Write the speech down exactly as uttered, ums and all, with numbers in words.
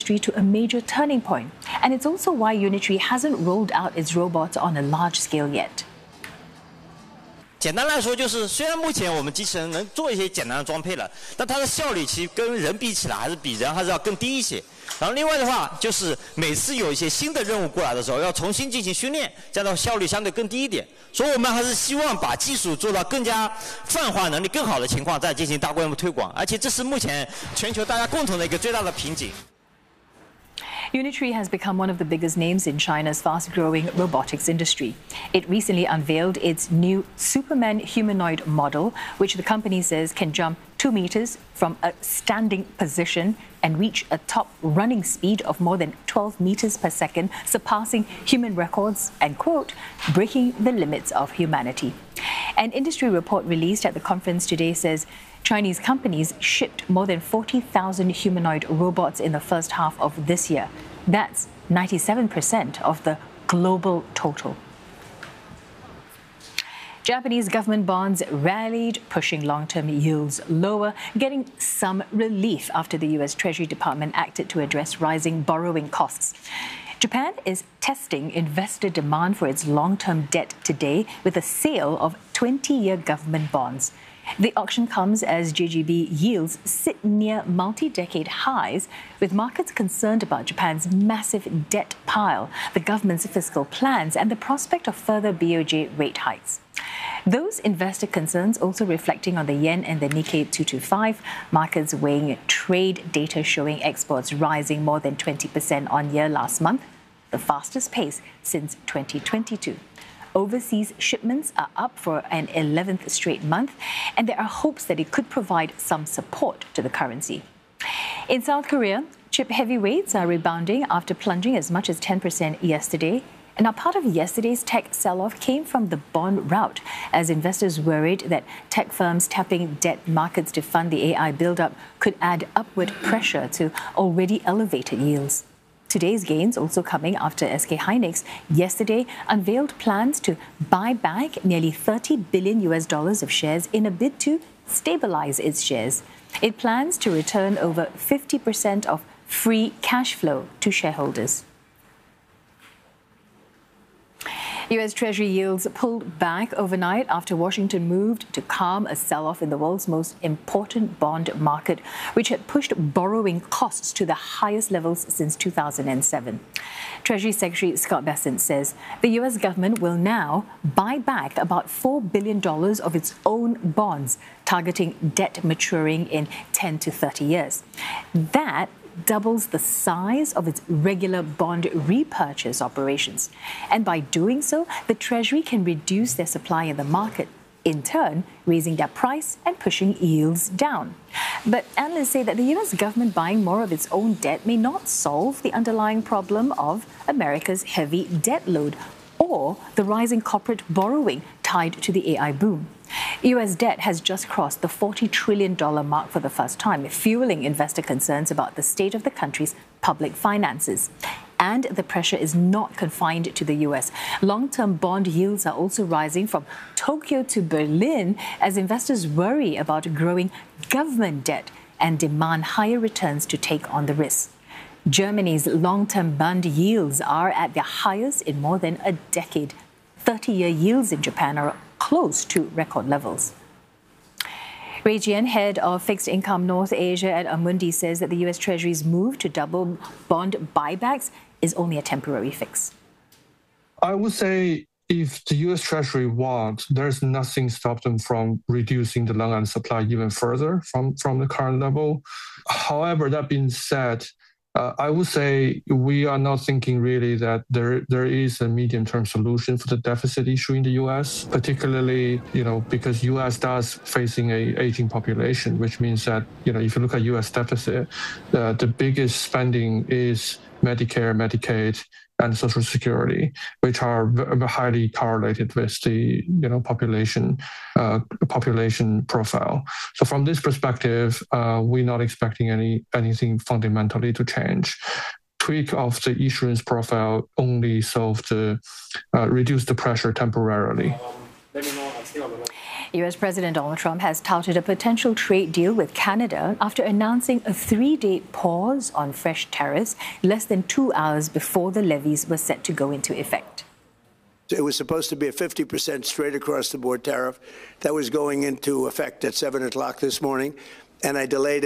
to a major turning point. And it's also why Unitree hasn't rolled out its robots on a large scale yet. 简单来说，就是虽然目前我们机器人能做一些简单的装配了，但它的效率其实跟人比起来，还是比人还是要更低一些。然后另外的话，就是每次有一些新的任务过来的时候，要重新进行训练，这样的效率相对更低一点。所以我们还是希望把技术做到更加泛化能力更好的情况，再进行大规模推广。而且这是目前全球大家共同的一个最大的瓶颈。 Unitree has become one of the biggest names in China's fast-growing robotics industry. It recently unveiled its new Superman humanoid model, which the company says can jump two meters from a standing position and reach a top running speed of more than twelve meters per second, surpassing human records and, quote, breaking the limits of humanity. An industry report released at the conference today says Chinese companies shipped more than forty thousand humanoid robots in the first half of this year. That's ninety-seven percent of the global total. Japanese government bonds rallied, pushing long-term yields lower, getting some relief after the U S Treasury Department acted to address rising borrowing costs. Japan is testing investor demand for its long-term debt today with a sale of twenty-year government bonds. The auction comes as J G B yields sit near multi-decade highs, with markets concerned about Japan's massive debt pile, the government's fiscal plans, and the prospect of further B O J rate hikes. Those investor concerns also reflecting on the yen and the Nikkei two twenty-five, markets weighing trade data showing exports rising more than twenty percent on year last month, the fastest pace since twenty twenty-two. Overseas shipments are up for an eleventh straight month, and there are hopes that it could provide some support to the currency. In South Korea, chip heavyweights are rebounding after plunging as much as ten percent yesterday. And now part of yesterday's tech sell-off came from the bond rout, as investors worried that tech firms tapping debt markets to fund the A I build-up could add upward pressure to already elevated yields. Today's gains also coming after S K Hynix yesterday unveiled plans to buy back nearly thirty billion U S dollars of shares in a bid to stabilize its shares. It plans to return over fifty percent of free cash flow to shareholders. U S Treasury yields pulled back overnight after Washington moved to calm a sell-off in the world's most important bond market, which had pushed borrowing costs to the highest levels since two thousand seven. Treasury Secretary Scott Bessent says the U S government will now buy back about four billion dollars of its own bonds, targeting debt maturing in ten to thirty years. That doubles the size of its regular bond repurchase operations. And by doing so, the Treasury can reduce their supply in the market, in turn raising their price and pushing yields down. But analysts say that the U S government buying more of its own debt may not solve the underlying problem of America's heavy debt load or the rising corporate borrowing tied to the A I boom. U S debt has just crossed the forty trillion dollars mark for the first time, fueling investor concerns about the state of the country's public finances. And the pressure is not confined to the U S. Long-term bond yields are also rising from Tokyo to Berlin as investors worry about growing government debt and demand higher returns to take on the risk. Germany's long-term bond yields are at their highest in more than a decade. thirty-year yields in Japan are close to record levels. Ray Jian, head of Fixed Income North Asia at Amundi, says that the U S Treasury's move to double bond buybacks is only a temporary fix. I would say if the U S Treasury wants, there's nothing stop them from reducing the long end supply even further from, from the current level. However, that being said, Uh, I would say we are not thinking really that there there is a medium-term solution for the deficit issue in the U S, particularly, you know, because U S does facing a aging population, which means that, you know, if you look at U S deficit, uh, the biggest spending is Medicare, Medicaid, and Social Security, which are highly correlated with the, you know, population uh, population profile. So from this perspective, uh, we're not expecting any anything fundamentally to change. Tweak of the issuance profile only solve the uh, reduce the pressure temporarily. U S President Donald Trump has touted a potential trade deal with Canada after announcing a three-day pause on fresh tariffs less than two hours before the levies were set to go into effect. It was supposed to be a fifty percent straight across the board tariff that was going into effect at seven o'clock this morning, and I delayed